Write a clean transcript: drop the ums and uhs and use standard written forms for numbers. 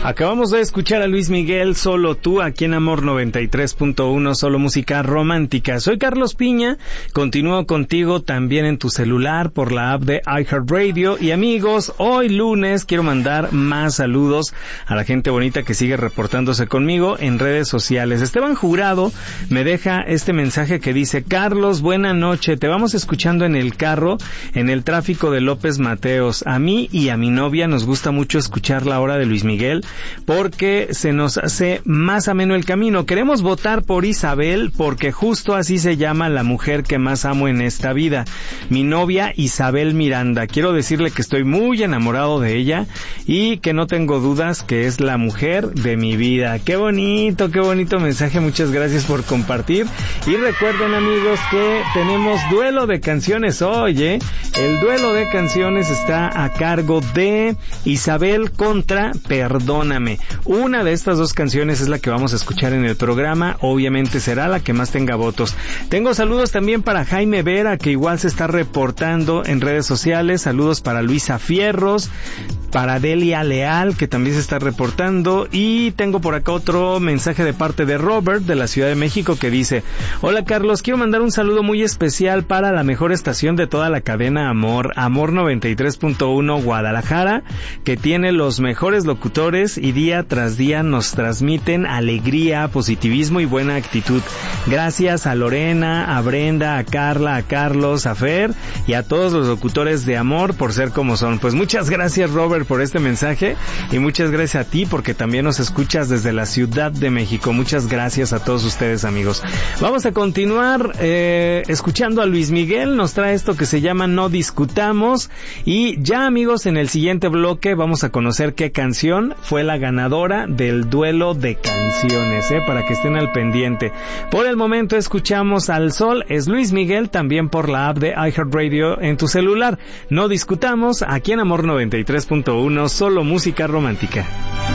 Acabamos de escuchar a Luis Miguel, Solo Tú, aquí en Amor 93.1, solo música romántica. Soy Carlos Piña, continúo contigo también en tu celular por la app de iHeartRadio. Y amigos, hoy lunes quiero mandar más saludos a la gente bonita que sigue reportándose conmigo en redes sociales. Esteban Jurado me deja este mensaje que dice: Carlos, buena noche, te vamos escuchando en el carro, en el tráfico de López Mateos. A mí y a mi novia nos gusta mucho escuchar la hora de Luis Miguel, porque se nos hace más ameno el camino. Queremos votar por Isabel, porque justo así se llama la mujer que más amo en esta vida, mi novia Isabel Miranda. Quiero decirle que estoy muy enamorado de ella y que no tengo dudas que es la mujer de mi vida. Qué bonito mensaje, muchas gracias por compartir. Y recuerden, amigos, que tenemos duelo de canciones hoy, ¿eh? El duelo de canciones está a cargo de Isabel contra Perdóname. Una de estas dos canciones es la que vamos a escuchar en el programa, obviamente será la que más tenga votos. Tengo saludos también para Jaime Vera, que igual se está reportando en redes sociales. Saludos para Luisa Fierros, para Delia Leal, que también se está reportando. Y tengo por acá otro mensaje de parte de Robert, de la Ciudad de México, que dice: hola Carlos, quiero mandar un saludo muy especial para la mejor estación de toda la cadena Amor 93.1 Guadalajara, que tiene los mejores locutores y día tras día nos transmiten alegría, positivismo y buena actitud. Gracias a Lorena, a Brenda, a Carla, a Carlos, a Fer y a todos los locutores de Amor por ser como son. Pues muchas gracias, Robert, por este mensaje, y muchas gracias a ti porque también nos escuchas desde la Ciudad de México. Muchas gracias a todos ustedes, amigos. Vamos a continuar escuchando a Luis Miguel. Nos trae esto que se llama No Discutamos, y ya, amigos, en el siguiente bloque vamos a conocer qué canción fue la ganadora del duelo de canciones, para que estén al pendiente. Por el momento escuchamos Al Sol, es Luis Miguel, también por la app de iHeartRadio en tu celular. No Discutamos, aquí en Amor 93.1, solo música romántica.